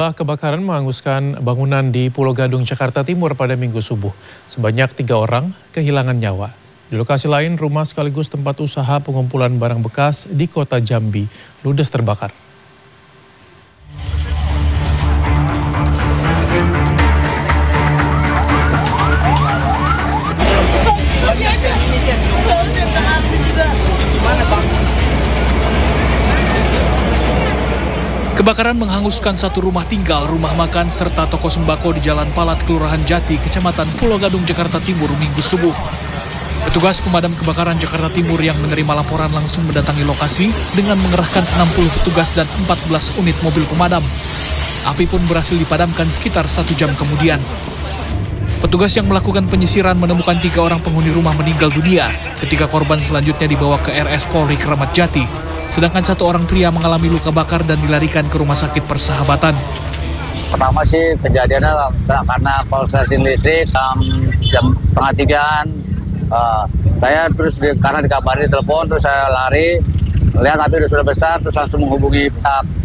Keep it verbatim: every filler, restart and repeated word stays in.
Sebuah kebakaran menghanguskan bangunan di Pulau Gadung, Jakarta Timur pada Minggu subuh. Sebanyak tiga orang kehilangan nyawa. Di lokasi lain, rumah sekaligus tempat usaha pengumpulan barang bekas di kota Jambi ludes terbakar. Kebakaran menghanguskan satu rumah tinggal, rumah makan, serta toko sembako di Jalan Palat, Kelurahan Jati, Kecamatan Pulau Gadung, Jakarta Timur, Minggu subuh. Petugas pemadam kebakaran Jakarta Timur yang menerima laporan langsung mendatangi lokasi dengan mengerahkan enam puluh petugas dan empat belas unit mobil pemadam. Api pun berhasil dipadamkan sekitar satu jam kemudian. Petugas yang melakukan penyisiran menemukan tiga orang penghuni rumah meninggal dunia ketika korban selanjutnya dibawa ke R S Polri Kramat Jati. Sedangkan satu orang pria mengalami luka bakar dan dilarikan ke Rumah Sakit Persahabatan. Pertama sih kejadiannya karena korsleting listrik um, jam setengah tigaan. Uh, saya terus di, karena dikabari telepon, terus saya lari, lihat api sudah besar, terus langsung menghubungi pihak